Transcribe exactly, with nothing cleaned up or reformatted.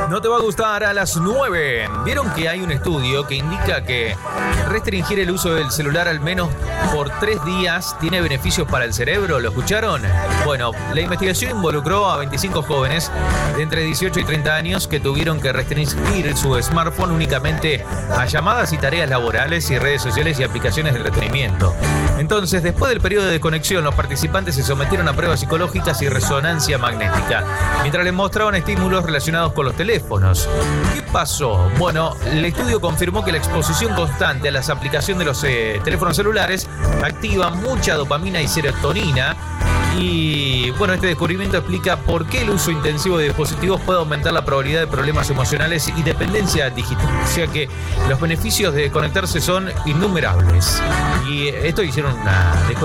No te va a gustar a las nueve. ¿Vieron que hay un estudio que indica que restringir el uso del celular al menos por tres días tiene beneficios para el cerebro? ¿Lo escucharon? Bueno, la investigación involucró a veinticinco jóvenes de entre dieciocho y treinta años que tuvieron que restringir su smartphone únicamente a llamadas y tareas laborales y redes sociales y aplicaciones de entretenimiento. Entonces, después del periodo de desconexión, los participantes se sometieron a pruebas psicológicas y resonancia magnética, mientras les mostraban estímulos relacionados con los teléfonos. ¿Qué pasó? Bueno, el estudio confirmó que la exposición constante a las aplicaciones de los eh, teléfonos celulares activa mucha dopamina y serotonina. Y bueno, este descubrimiento explica por qué el uso intensivo de dispositivos puede aumentar la probabilidad de problemas emocionales y dependencia digital. O sea que los beneficios de conectarse son innumerables. Y esto hicieron una